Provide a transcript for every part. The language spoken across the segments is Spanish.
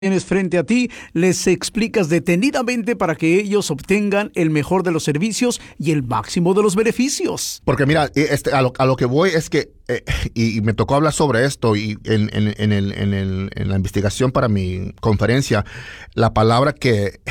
Tienes frente a ti, les explicas detenidamente para que ellos obtengan el mejor de los servicios y el máximo de los beneficios. Porque mira, a lo que voy es que, y me tocó hablar sobre esto y en la investigación para mi conferencia, la palabra que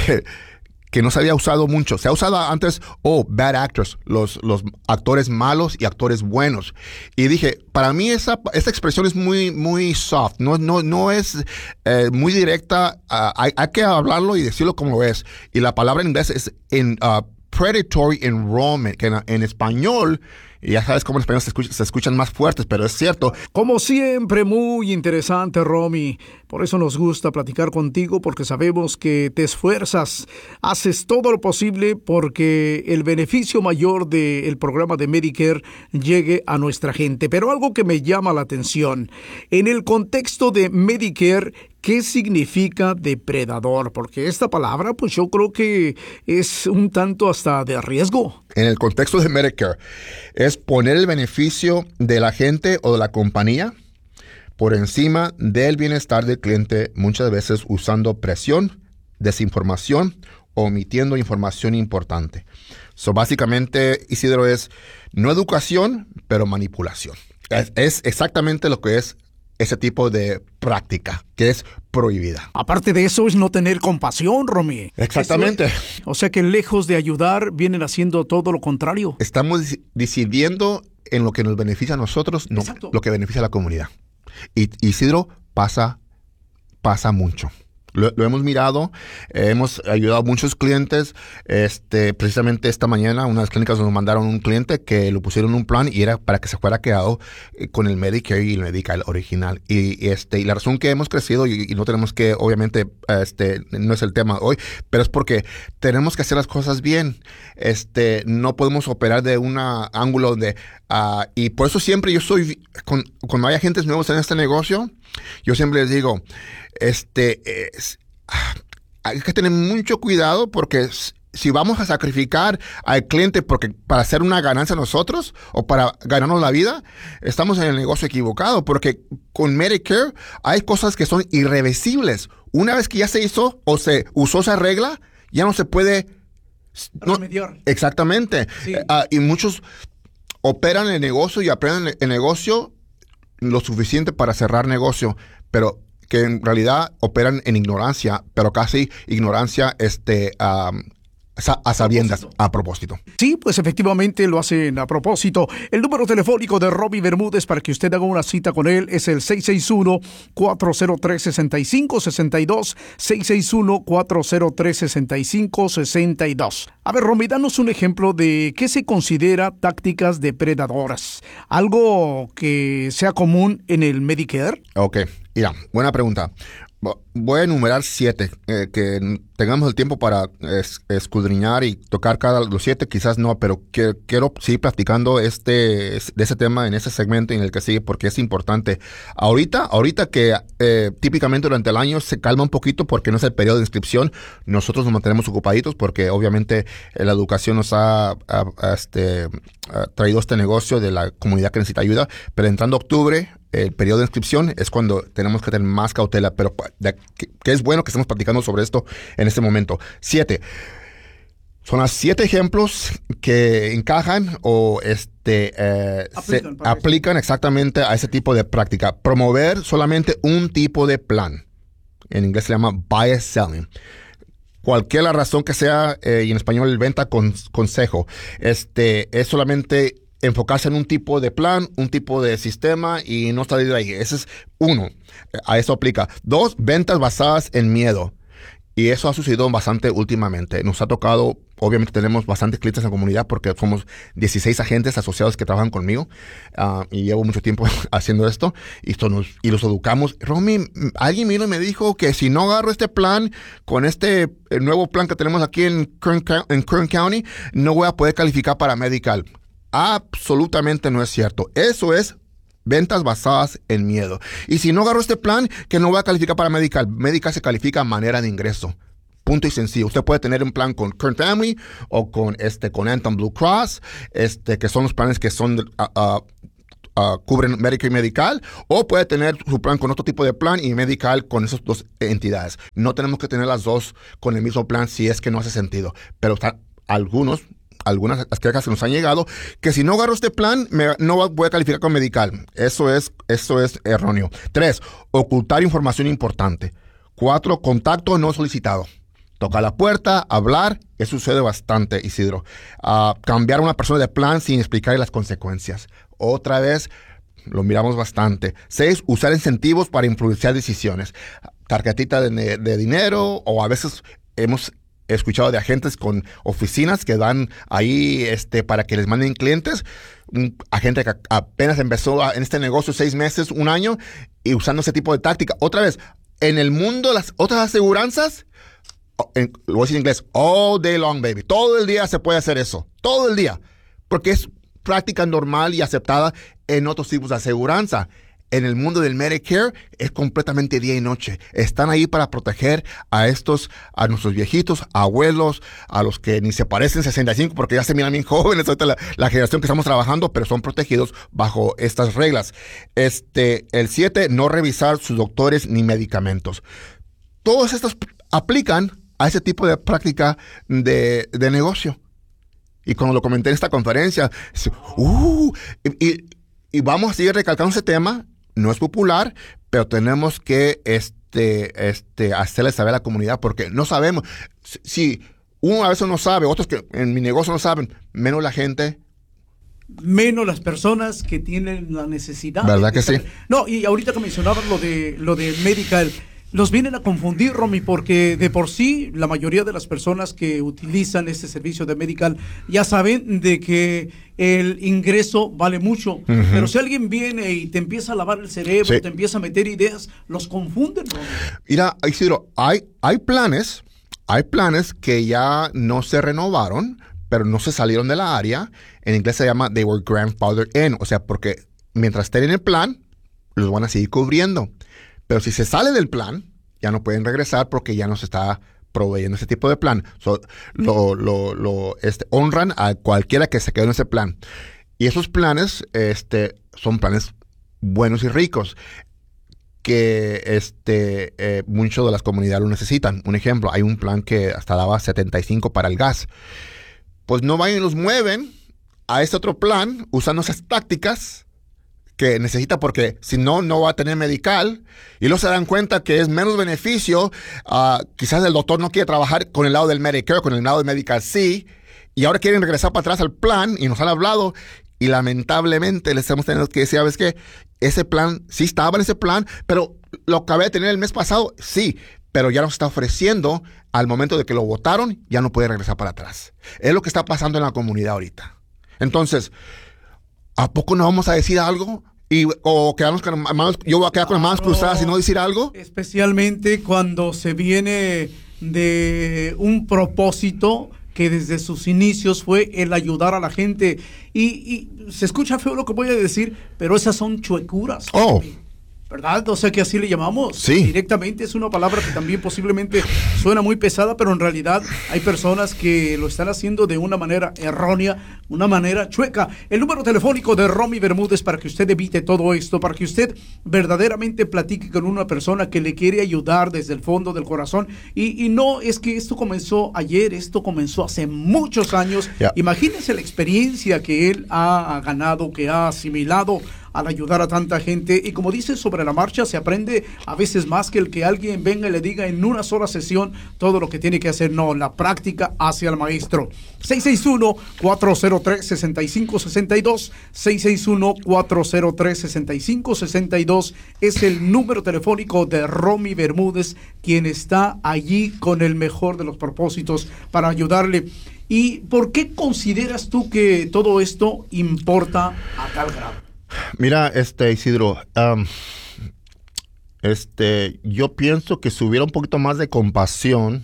no se había usado mucho. Se ha usado antes, bad actors, los actores malos y actores buenos. Y dije, para mí esa expresión es muy soft, no es muy directa. Hay que hablarlo y decirlo como es. Y la palabra en inglés es predatory enrollment, que en español, y ya sabes cómo en español se escuchan más fuertes, pero es cierto. Como siempre, muy interesante, Romy. Por eso nos gusta platicar contigo, porque sabemos que te esfuerzas, haces todo lo posible porque el beneficio mayor del programa de Medicare llegue a nuestra gente. Pero algo que me llama la atención, en el contexto de Medicare, ¿qué significa depredador? Porque esta palabra, pues yo creo que es un tanto hasta de riesgo. En el contexto de Medicare, es poner el beneficio de la gente o de la compañía por encima del bienestar del cliente, muchas veces usando presión, desinformación, omitiendo información importante. Básicamente, Isidro, es no educación, pero manipulación. Es exactamente lo que es ese tipo de práctica, que es prohibida. Aparte de eso, es no tener compasión, Romy. Exactamente. O sea que lejos de ayudar, vienen haciendo todo lo contrario. Estamos decidiendo en lo que nos beneficia a nosotros, no lo que beneficia a la comunidad. Y Isidro, pasa mucho. Lo hemos mirado, hemos ayudado a muchos clientes. Precisamente esta mañana, unas clínicas nos mandaron un cliente que lo pusieron en un plan y era para que se fuera quedado con el Medicare y el Medical original. Y la razón que hemos crecido, y no tenemos que, obviamente, no es el tema hoy, pero es porque tenemos que hacer las cosas bien. No podemos operar de un ángulo donde, y por eso siempre yo soy, cuando hay agentes nuevos en este negocio, yo siempre les digo, hay que tener mucho cuidado porque si vamos a sacrificar al cliente para hacer una ganancia nosotros o para ganarnos la vida, estamos en el negocio equivocado, porque con Medicare hay cosas que son irreversibles. Una vez que ya se hizo o se usó esa regla, ya no se puede remediar. Exactamente. Sí. Y muchos operan el negocio y aprenden el negocio lo suficiente para cerrar negocio, pero que en realidad operan en ignorancia, pero casi ignorancia a sabiendas, a propósito. Sí, pues efectivamente lo hacen a propósito. El número telefónico de Romy Bermúdez para que usted haga una cita con él es el 661-403-6562, 661-403-6562. A ver, Romy, danos un ejemplo de qué se considera tácticas depredadoras. ¿Algo que sea común en el Medicare? Ok, mira, buena pregunta. Voy a enumerar 7, que tengamos el tiempo para escudriñar y tocar los 7, quizás no, pero quiero seguir platicando de ese tema en ese segmento en el que sigue, porque es importante. Ahorita que típicamente durante el año se calma un poquito porque no es el periodo de inscripción, nosotros nos mantenemos ocupaditos porque obviamente la educación nos ha traído este negocio de la comunidad que necesita ayuda, pero entrando octubre, el periodo de inscripción es cuando tenemos que tener más cautela, pero que es bueno que estemos platicando sobre esto en este momento. 7. Son los 7 ejemplos que encajan o se aplican exactamente a ese tipo de práctica. Promover solamente un tipo de plan. En inglés se llama bias selling. Cualquier la razón que sea, y en español venta con consejo, es solamente enfocarse en un tipo de plan, un tipo de sistema y no salir de ahí. Ese es 1. A eso aplica. 2, ventas basadas en miedo. Y eso ha sucedido bastante últimamente. Nos ha tocado, obviamente tenemos bastantes clientes en la comunidad porque somos 16 agentes asociados que trabajan conmigo y llevo mucho tiempo haciendo esto y los educamos. Romy, alguien vino y me dijo que si no agarro este plan con el nuevo plan que tenemos aquí en Kern County, no voy a poder calificar para Medical. Absolutamente no es cierto. Eso es ventas basadas en miedo. Y si no agarro este plan, que no voy a calificar para Medical. Medical se califica a manera de ingreso. Punto y sencillo. Usted puede tener un plan con Kern Family o con Anthem Blue Cross, que son los planes que son cubren Medicare y Medical, o puede tener su plan con otro tipo de plan y Medical con esas dos entidades. No tenemos que tener las dos con el mismo plan si es que no hace sentido. Pero algunas quejas que nos han llegado, que si no agarro este plan, no voy a calificar con Medical. Eso es erróneo. 3, ocultar información importante. 4, contacto no solicitado. Tocar la puerta, hablar, eso sucede bastante, Isidro. Cambiar a una persona de plan sin explicarle las consecuencias. Otra vez, lo miramos bastante. 6, usar incentivos para influenciar decisiones. Tarjetita de dinero, o a veces hemos escuchado de agentes con oficinas que dan ahí para que les manden clientes. Un agente que apenas empezó en este negocio 6 meses, 1 año, y usando ese tipo de táctica. Otra vez, en el mundo de las otras aseguranzas, lo voy a decir en inglés, all day long, baby. Todo el día se puede hacer eso. Todo el día. Porque es práctica normal y aceptada en otros tipos de aseguranza. En el mundo del Medicare es completamente día y noche. Están ahí para proteger a nuestros viejitos, abuelos, a los que ni se parecen 65 porque ya se miran bien jóvenes. Ahorita la generación que estamos trabajando, pero son protegidos bajo estas reglas. El 7, no revisar sus doctores ni medicamentos. Todos estos aplican a ese tipo de práctica de negocio. Y cuando lo comenté en esta conferencia, y vamos a seguir recalcando ese tema. No es popular, pero tenemos que hacerle saber a la comunidad, porque no sabemos. Si uno a veces no sabe, otros que en mi negocio no saben, menos la gente. Menos las personas que tienen la necesidad. ¿Verdad que sí? No, y ahorita que mencionabas lo de Medical, los vienen a confundir, Romy, porque de por sí la mayoría de las personas que utilizan este servicio de Medical ya saben de que el ingreso vale mucho. Uh-huh. Pero si alguien viene y te empieza a lavar el cerebro, sí, te empieza a meter ideas, los confunden, Romy. Mira, Isidro, hay planes que ya no se renovaron, pero no se salieron de la área. En inglés se llama they were grandfathered in, o sea, porque mientras estén en el plan, los van a seguir cubriendo. Pero si se sale del plan, ya no pueden regresar porque ya no se está proveyendo ese tipo de plan. Honran a cualquiera que se quede en ese plan. Y esos planes son planes buenos y ricos que muchos de las comunidades lo necesitan. Un ejemplo, hay un plan que hasta daba 75 para el gas. Pues no vayan y los mueven a este otro plan usando esas tácticas que necesita, porque si no, no va a tener medical, y luego se dan cuenta que es menos beneficio. Quizás el doctor no quiere trabajar con el lado del Medicare, con el lado del Medical sí, y ahora quieren regresar para atrás al plan, y nos han hablado, y lamentablemente les hemos tenido que decir, ¿sabes qué? Ese plan, sí estaba en ese plan, pero lo acabé de tener el mes pasado, sí, pero ya nos está ofreciendo, al momento de que lo votaron, ya no puede regresar para atrás. Es lo que está pasando en la comunidad ahorita. Entonces, ¿a poco no vamos a decir algo? O quedarnos con manos, yo voy a quedar con las manos cruzadas y no decir algo. Especialmente cuando se viene de un propósito que desde sus inicios fue el ayudar a la gente. Y se escucha feo lo que voy a decir, pero esas son chuecuras. Oh. ¿Verdad? O sea que así le llamamos. Sí. Directamente es una palabra que también posiblemente suena muy pesada, pero en realidad hay personas que lo están haciendo de una manera errónea, una manera chueca. El número telefónico de Romy Bermúdez para que usted evite todo esto, para que usted verdaderamente platique con una persona que le quiere ayudar desde el fondo del corazón. Y no es que esto comenzó ayer, esto comenzó hace muchos años. Yeah. Imagínense la experiencia que él ha ganado, que ha asimilado al ayudar a tanta gente, y como dice, sobre la marcha se aprende a veces más que el que alguien venga y le diga en una sola sesión todo lo que tiene que hacer. No, la práctica hacia el maestro. 661-403-6562, 661-403-6562 es el número telefónico de Romy Bermúdez, quien está allí con el mejor de los propósitos para ayudarle. ¿Y por qué consideras tú que todo esto importa a tal grado? Mira, Isidro, yo pienso que si hubiera un poquito más de compasión,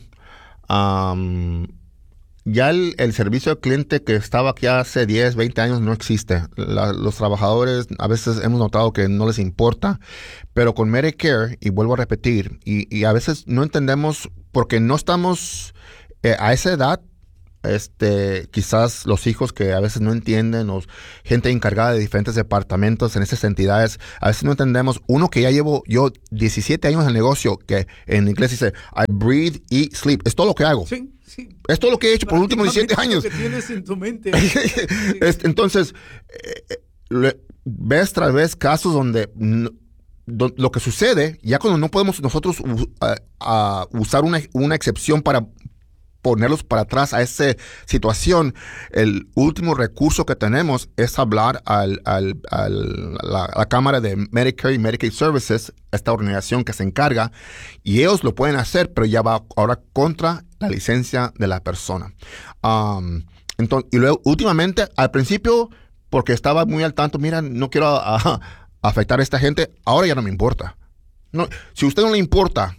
ya el servicio al cliente que estaba aquí hace 10, 20 años no existe. Los trabajadores a veces hemos notado que no les importa, pero con Medicare, y vuelvo a repetir, y a veces no entendemos porque no estamos a esa edad, quizás los hijos que a veces no entienden, o gente encargada de diferentes departamentos en esas entidades, a veces no entendemos. Uno que ya llevo yo 17 años en el negocio, que en inglés dice, I breathe, eat, sleep. Es todo lo que hago. Sí, sí. Es todo lo que he hecho por los últimos 17 años. Lo que tienes en tu mente. Entonces, vez tras vez casos donde lo que sucede, ya cuando no podemos nosotros usar una excepción para ponerlos para atrás a esa situación, el último recurso que tenemos es hablar a la Cámara de Medicare y Medicaid Services, esta organización que se encarga, y ellos lo pueden hacer, pero ya va ahora contra la licencia de la persona. Entonces, y luego, últimamente, al principio, porque estaba muy al tanto, mira, no quiero afectar a esta gente, ahora ya no me importa. No, si a usted no le importa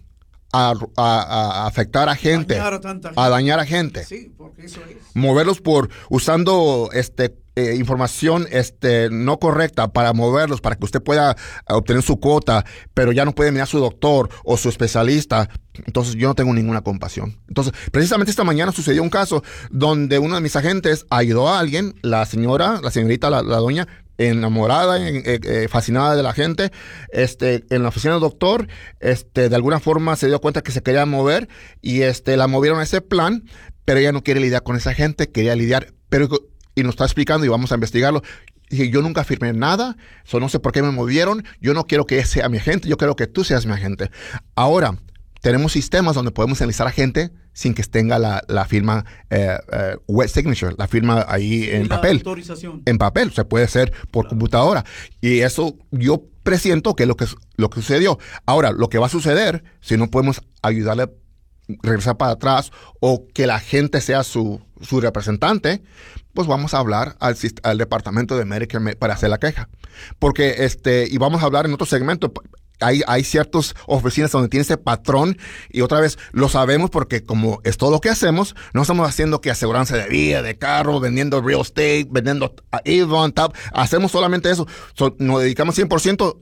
a afectar a gente, a dañar a gente, sí, porque eso es. Moverlos usando información no correcta para moverlos, para que usted pueda obtener su cuota, pero ya no puede mirar a su doctor o su especialista. Entonces yo no tengo ninguna compasión. Entonces, precisamente esta mañana sucedió un caso donde uno de mis agentes ayudó a alguien, la señorita, la doña, enamorada, fascinada de la gente, en la oficina del doctor, de alguna forma se dio cuenta que se quería mover y la movieron a ese plan, pero ella no quiere lidiar con esa gente, quería lidiar, y nos está explicando y vamos a investigarlo. Dije, yo nunca firmé nada, no sé por qué me movieron, yo no quiero que sea mi agente, yo quiero que tú seas mi agente. Ahora, tenemos sistemas donde podemos analizar a gente sin que tenga la firma wet signature, la firma ahí en papel. Autorización. En papel, se puede hacer por computadora. Y eso yo presiento que es lo que sucedió. Ahora, lo que va a suceder, si no podemos ayudarle a regresar para atrás o que la gente sea su representante, pues vamos a hablar al departamento de Medicare para hacer la queja. Porque, y vamos a hablar en otro segmento. Hay ciertas oficinas donde tiene ese patrón y otra vez lo sabemos porque como es todo lo que hacemos, no estamos haciendo que aseguranza de vida, de carro, vendiendo real estate, vendiendo Avon, TAP, hacemos solamente eso. Nos dedicamos 100%,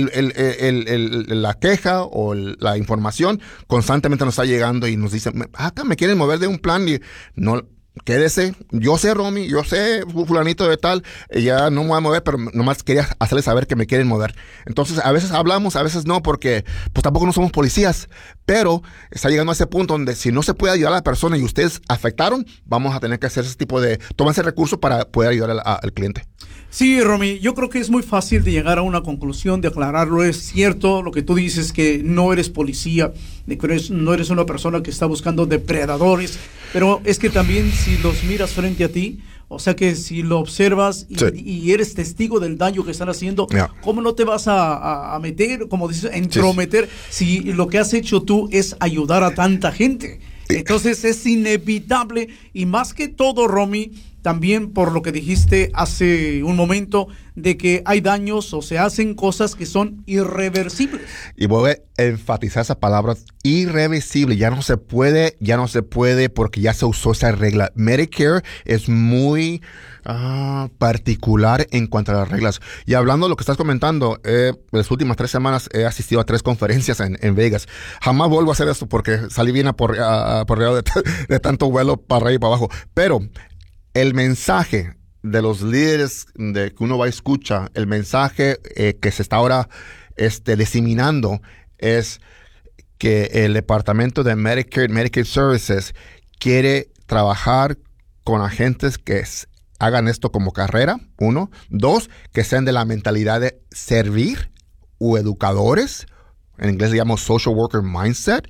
la queja o la información constantemente nos está llegando y nos dicen, acá me quieren mover de un plan y no... Quédese, yo sé Romy, yo sé fulanito de tal, ya no me voy a mover, pero nomás quería hacerle saber que me quieren mover. Entonces a veces hablamos, a veces no, porque pues tampoco no somos policías, pero está llegando a ese punto donde si no se puede ayudar a la persona y ustedes afectaron, vamos a tener que hacer ese tipo de, tomar ese recurso para poder ayudar al cliente. Sí, Romy, yo creo que es muy fácil de llegar a una conclusión, de aclararlo. Es cierto lo que tú dices, que no eres policía, de que no eres una persona que está buscando depredadores, pero es que también si los miras frente a ti, o sea que si lo observas y eres testigo del daño que están haciendo, ¿cómo no te vas a meter, como dices, a entrometer, si lo que has hecho tú es ayudar a tanta gente? Entonces es inevitable, y más que todo, Romy, también por lo que dijiste hace un momento, de que hay daños o se hacen cosas que son irreversibles. Y voy a enfatizar esa palabra, irreversible. Ya no se puede porque ya se usó esa regla. Medicare es muy particular en cuanto a las reglas. Y hablando de lo que estás comentando, las últimas 3 semanas he asistido a 3 conferencias en Vegas. Jamás vuelvo a hacer esto porque salí bien aporreado de tanto vuelo para arriba y para abajo. Pero el mensaje de los líderes que uno va a escuchar, el mensaje que se está ahora diseminando es que el departamento de Medicare y Medicaid Services quiere trabajar con agentes que hagan esto como carrera, 1. 2, que sean de la mentalidad de servir o educadores. En inglés le llamamos social worker mindset.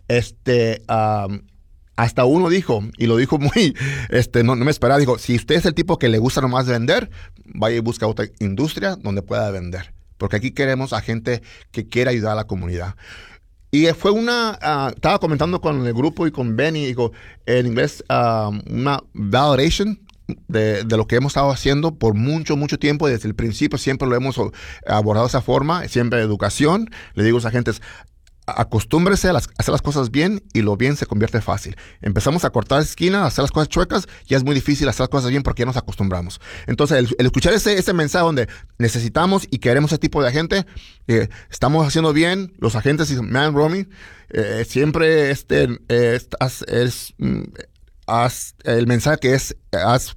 Hasta uno dijo, y lo dijo muy, no me esperaba, dijo, si usted es el tipo que le gusta nomás vender, vaya y busca otra industria donde pueda vender. Porque aquí queremos a gente que quiera ayudar a la comunidad. Y fue estaba comentando con el grupo y con Benny, digo, en inglés, una validation de lo que hemos estado haciendo por mucho, mucho tiempo. Desde el principio siempre lo hemos abordado de esa forma, siempre educación. Le digo a los agentes, acostúmbrese a hacer las cosas bien y lo bien se convierte fácil. Empezamos a cortar esquinas, a hacer las cosas chuecas, ya es muy difícil hacer las cosas bien porque ya nos acostumbramos. Entonces, el escuchar ese mensaje donde necesitamos y queremos ese tipo de gente, estamos haciendo bien, los agentes dicen, man, Romy, siempre el mensaje que has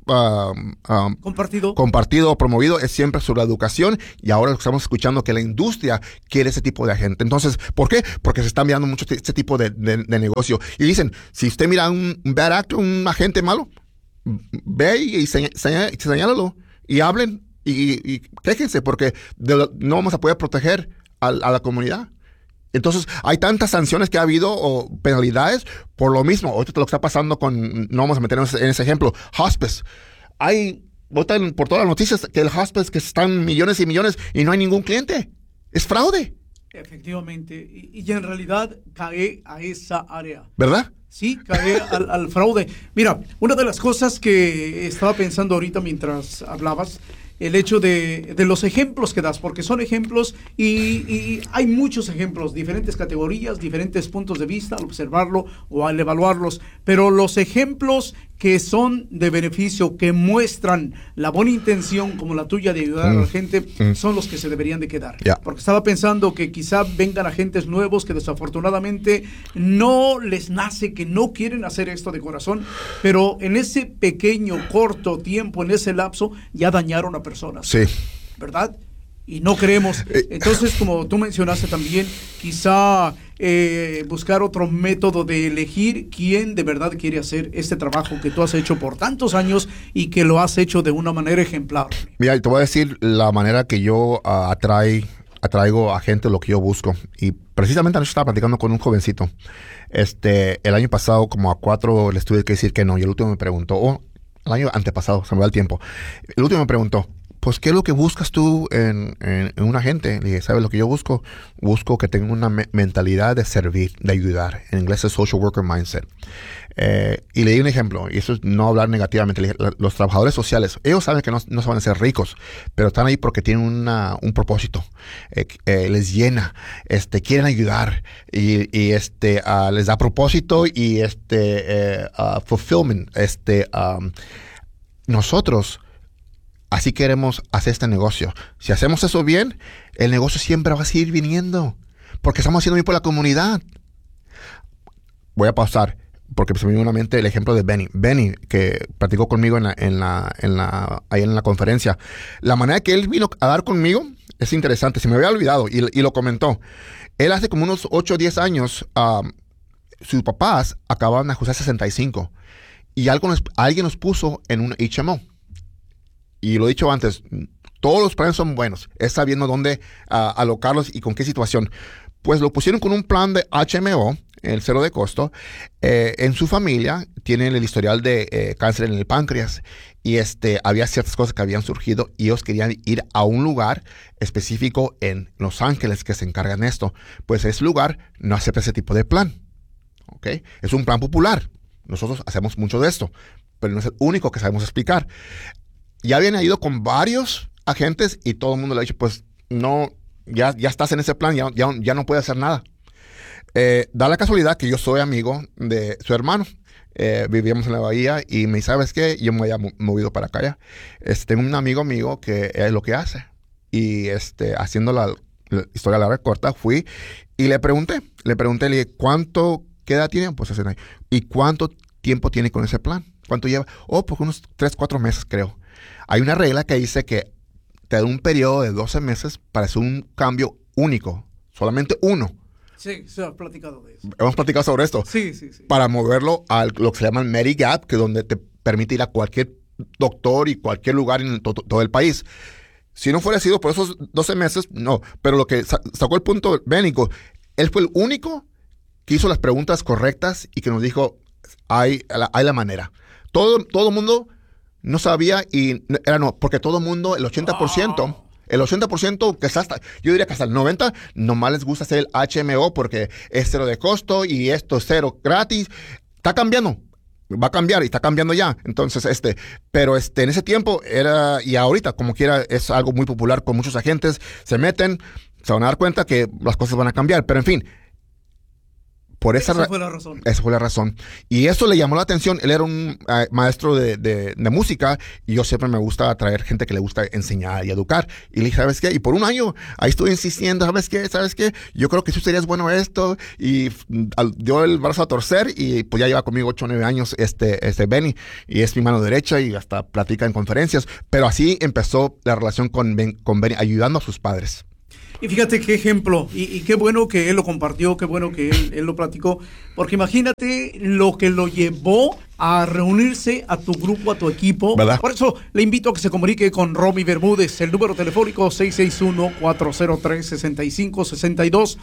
compartido o promovido es siempre sobre la educación, y ahora estamos escuchando que la industria quiere ese tipo de gente. Entonces, ¿por qué? Porque se está mirando mucho este tipo de negocio. Y dicen, si usted mira un bad actor, un agente malo, ve y señálalo y hablen y quéjense, porque no vamos a poder proteger a la comunidad. Entonces, hay tantas sanciones que ha habido o penalidades por lo mismo. Ahorita lo que está pasando con, no vamos a meternos en ese ejemplo, hospice. Hay, por todas las noticias, que el hospice que están millones y millones y no hay ningún cliente. Es fraude. Efectivamente. Y en realidad cae a esa área. ¿Verdad? Sí, cae al fraude. Mira, una de las cosas que estaba pensando ahorita mientras hablabas, el hecho de los ejemplos que das, porque son ejemplos y hay muchos ejemplos, diferentes categorías, diferentes puntos de vista al observarlo o al evaluarlos, pero los ejemplos que son de beneficio, que muestran la buena intención como la tuya de ayudar a la gente, son los que se deberían de quedar. Yeah. Porque estaba pensando que quizá vengan agentes nuevos que desafortunadamente no les nace, que no quieren hacer esto de corazón, pero en ese pequeño, corto tiempo, en ese lapso, ya dañaron a personas. Sí. ¿Verdad? Y no queremos. Entonces, como tú mencionaste también, quizá buscar otro método de elegir quién de verdad quiere hacer este trabajo que tú has hecho por tantos años y que lo has hecho de una manera ejemplar. Mira, te voy a decir la manera que yo atraigo a gente, lo que yo busco. Y precisamente anoche estaba platicando con un jovencito. El año pasado, como a 4 les tuve que decir que no. Y el último me preguntó, el año antepasado, se me va el tiempo. El último me preguntó, pues, ¿qué es lo que buscas tú en un agente? Le dije, ¿sabes lo que yo busco? Busco que tenga una mentalidad de servir, de ayudar. En inglés es social worker mindset. Y le di un ejemplo, y eso es no hablar negativamente. Le dije, los trabajadores sociales, ellos saben que no se van a hacer ricos, pero están ahí porque tienen un propósito. Les llena, quieren ayudar, y les da propósito y fulfillment. Nosotros así queremos hacer este negocio. Si hacemos eso bien, el negocio siempre va a seguir viniendo, porque estamos haciendo bien por la comunidad. Voy a pausar, porque se me vino a la mente el ejemplo de Benny. Benny, que platicó conmigo ahí en la conferencia. La manera que él vino a dar conmigo es interesante. Se me había olvidado y lo comentó. Él hace como unos 8 o 10 años, sus papás acababan de ajustar 65 y alguien nos puso en un HMO. Y lo he dicho antes, todos los planes son buenos. Es sabiendo dónde alocarlos y con qué situación. Pues lo pusieron con un plan de HMO, el cero de costo. En su familia tienen el historial de cáncer en el páncreas. Y había ciertas cosas que habían surgido y ellos querían ir a un lugar específico en Los Ángeles que se encargan de esto. Pues ese lugar no acepta ese tipo de plan. ¿Okay? Es un plan popular. Nosotros hacemos mucho de esto, pero no es el único que sabemos explicar. Ya habían ido con varios agentes y todo el mundo le ha dicho, pues no, ya estás en ese plan, ya no puedes hacer nada. Da la casualidad que yo soy amigo de su hermano. Vivíamos en la bahía y me dice, ¿sabes qué? Yo me había movido para acá ya. Tengo un amigo mío que es lo que hace. Y haciendo la historia larga corta, fui y le pregunté, le dije, ¿qué edad tiene? Pues hace, ¿y cuánto tiempo tiene con ese plan? ¿Cuánto lleva? Pues unos 3-4 meses, creo. Hay una regla que dice que te da un periodo de 12 meses para hacer un cambio único. Solamente uno. Sí, se ha platicado de eso. Hemos platicado sobre esto. Sí. Para moverlo a lo que se llama el Medigap, que es donde te permite ir a cualquier doctor y cualquier lugar en todo el país. Si no fuera sido por esos 12 meses, no. Pero lo que sacó el punto bénico, él fue el único que hizo las preguntas correctas y que nos dijo, hay la manera. Todo el mundo no sabía y porque todo el mundo, el 80%, el 80% que yo diría que hasta el 90% nomás les gusta hacer el HMO porque es cero de costo y esto es cero gratis. Está cambiando, va a cambiar y está cambiando ya. Entonces, pero en ese tiempo era, y ahorita como quiera es algo muy popular con muchos agentes, se meten, se van a dar cuenta que las cosas van a cambiar, pero en fin. Por esa fue la razón. Esa fue la razón. Y eso le llamó la atención. Él era un maestro de música y yo siempre me gusta atraer gente que le gusta enseñar y educar. Y le dije, ¿sabes qué? Y por un año ahí estuve insistiendo, ¿sabes qué? Yo creo que tú serías bueno esto. Y dio el brazo a torcer y pues ya lleva conmigo 8 o 9 años Benny. Y es mi mano derecha y hasta platica en conferencias. Pero así empezó la relación con Benny, ayudando a sus padres. Y fíjate qué ejemplo, y qué bueno que él lo compartió, qué bueno que él lo platicó, porque imagínate lo que lo llevó a reunirse a tu grupo, a tu equipo, ¿verdad? Por eso le invito a que se comunique con Romy Bermúdez, el número telefónico 661-403-6562,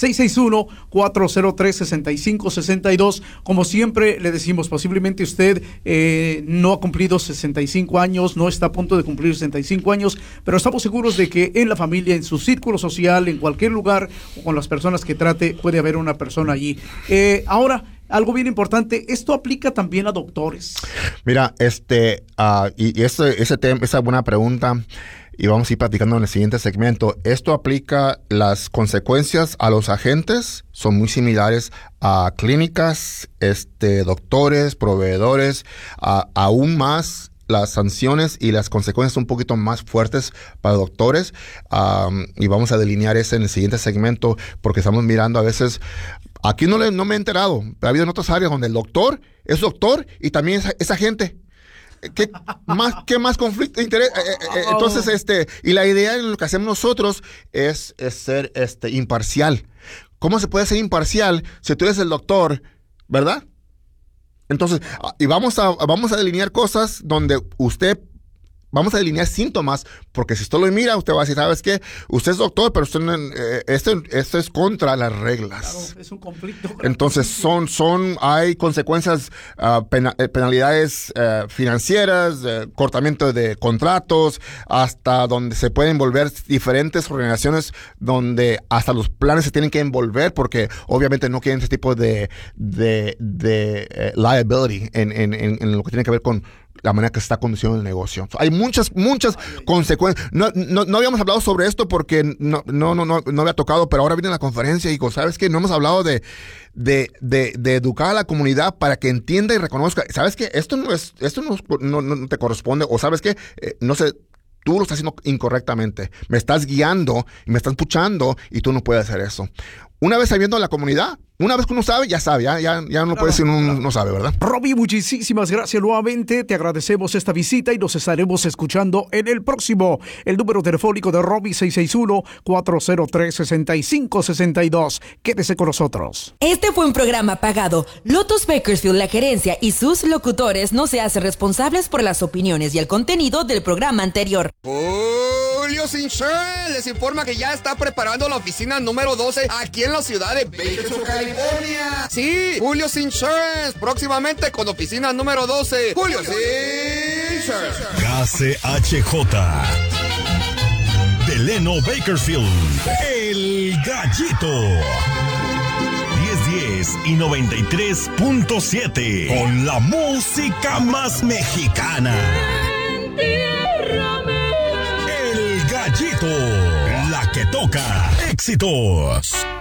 661-403-6562. Como siempre le decimos, posiblemente usted no ha cumplido 65 años, no está a punto de cumplir 65 años, pero estamos seguros de que en la familia, en su círculo social, en cualquier lugar, o con las personas que trate, puede haber una persona allí. Ahora, algo bien importante, esto aplica también a doctores. Mira, y ese tema, esa buena pregunta, y vamos a ir platicando en el siguiente segmento. Esto aplica, las consecuencias a los agentes son muy similares a clínicas, doctores, proveedores, aún más. Las sanciones y las consecuencias son un poquito más fuertes para doctores, y vamos a delinear eso en el siguiente segmento, porque estamos mirando a veces. Aquí no me he enterado, pero ha habido en otras áreas donde el doctor es doctor y también es agente. ¿Qué más conflicto de interés? Entonces, y la idea en lo que hacemos nosotros es ser imparcial. ¿Cómo se puede ser imparcial si tú eres el doctor, verdad? Entonces, y vamos a delinear cosas donde vamos a delinear síntomas, porque si usted lo mira, usted va a decir, ¿sabes qué? Usted es doctor, pero usted esto es contra las reglas. Claro, es un conflicto. Entonces, hay consecuencias, penalidades financieras, cortamiento de contratos, hasta donde se pueden envolver diferentes organizaciones, donde hasta los planes se tienen que envolver, porque obviamente no quieren ese tipo de liability en lo que tiene que ver con la manera que se está conduciendo el negocio. Hay muchas consecuencias. No habíamos hablado sobre esto porque no había tocado, pero ahora viene la conferencia y ¿sabes qué? No hemos hablado de educar a la comunidad para que entienda y reconozca. ¿Sabes qué? Esto no te corresponde, o ¿sabes qué? No sé, tú lo estás haciendo incorrectamente. Me estás guiando y me estás puchando y tú no puedes hacer eso. Una vez sabiendo la comunidad, una vez que uno sabe, ya sabe, ya no puede decir uno no sabe, ¿verdad? Robbie, muchísimas gracias nuevamente, te agradecemos esta visita y nos estaremos escuchando en el próximo. El número telefónico de Robbie 661-403-6562. Quédese con nosotros. Este fue un programa pagado. Lotus Bakersfield, la gerencia y sus locutores no se hacen responsables por las opiniones y el contenido del programa anterior. Julio's Insurance les informa que ya está preparando la oficina número 12 aquí en la ciudad de Bakersfield, California. Sí, Julio's Insurance, próximamente con oficina número 12. Julio's Insurance. KCHJ Delano Bakersfield, El Gallito. 1010 y 93.7 con la música más mexicana. El Gallito, la que toca éxitos.